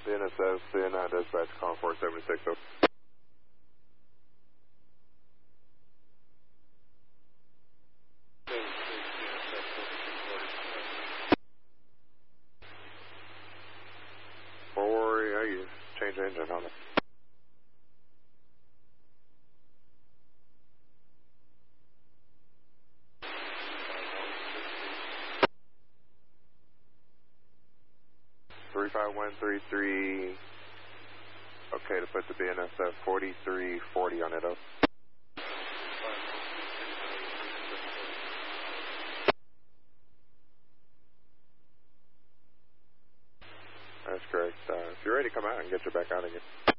BNSF, CNI dispatch, call 476. Over. You change the engine on it. Three 5-1-3-3. Okay to put the BNSF 4340 on it up. That's correct. If you're ready to come out, and get you back out again.